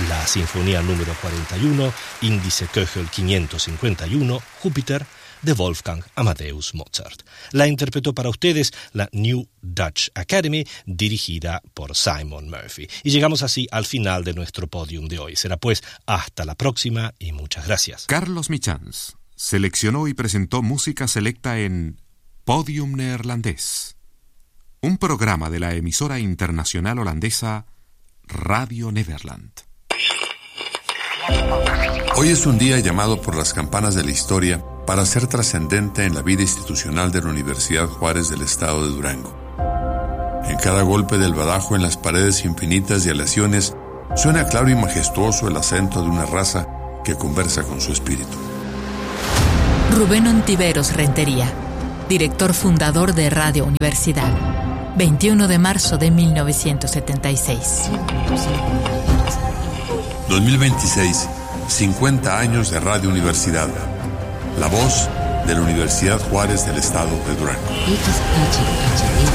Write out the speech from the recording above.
la Sinfonía número 41, índice Köchel 551, Júpiter, de Wolfgang Amadeus Mozart. La interpretó para ustedes la New Dutch Academy, dirigida por Simon Murphy. Y llegamos así al final de nuestro podium de hoy. Será pues hasta la próxima y muchas gracias. Carlos Michans seleccionó y presentó música selecta en Podium Neerlandés, un programa de la emisora internacional holandesa Radio Nederland. Hoy es un día llamado por las campanas de la historia para ser trascendente en la vida institucional de la Universidad Juárez del Estado de Durango. En cada golpe del badajo en las paredes infinitas de aleaciones suena claro y majestuoso el acento de una raza que conversa con su espíritu. Rubén Ontiveros Rentería, director fundador de Radio Universidad, 21 de marzo de 1976. 2026, 50 años de Radio Universidad. La voz de la Universidad Juárez del Estado de Durango.